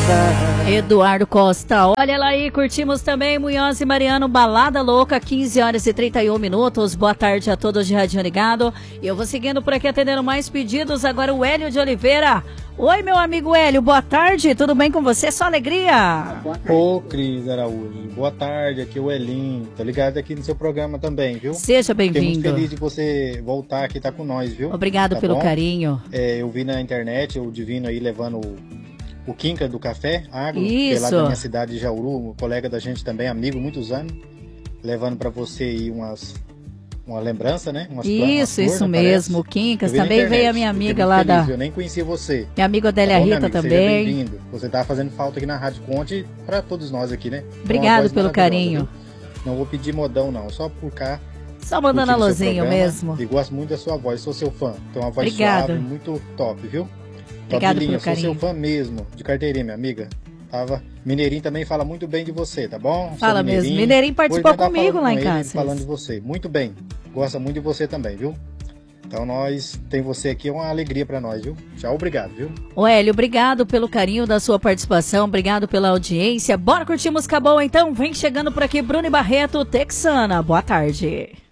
Eduardo Costa, olha lá aí, curtimos também Munhoz e Mariano, Balada Louca, 15 horas e 31 minutos. Boa tarde a todos de Radinho Ligado. E eu vou seguindo por aqui, atendendo mais pedidos. Agora o Hélio de Oliveira. Oi, meu amigo Hélio, boa tarde, tudo bem com você? Só alegria? Ô, Cris Araújo, boa tarde, aqui é o Elinho, tô ligado aqui no seu programa também, viu? Seja bem-vindo. Fiquei muito feliz de você voltar aqui, tá com nós, viu? Obrigado pelo carinho. Eu vi na internet o Divino aí levando o Quinca do Café Agro, que é lá Isso. da minha cidade de Jauru, um colega da gente também, amigo, muitos anos, levando pra você aí uma lembrança, né? Isso mesmo. O Quincas também veio a minha amiga lá da... Eu nem conhecia você. Minha amiga Odélia Rita também. Seja bem-vindo. Você tá fazendo falta aqui na Rádio Conte pra todos nós aqui, né? Obrigado pelo carinho. Viu? Não vou pedir modão, não. Só por cá. Só mandando alôzinho mesmo. E gosto muito da sua voz. Sou seu fã. Tem uma voz Obrigado. suave, muito top, viu? Obrigado top de linha. pelo carinho. Sou seu fã mesmo. De carteirinha, minha amiga. Mineirinho também fala muito bem de você, tá bom? Fala mesmo. Mineirinho participou comigo lá em casa. Falando de você. Muito bem. Gosta muito de você também, viu? Então tem você aqui, é uma alegria pra nós, viu? Tchau, obrigado, viu? Ô Hélio, obrigado pelo carinho da sua participação, obrigado pela audiência. Bora curtir música boa então? Vem chegando por aqui Bruno e Barreto, Texana. Boa tarde.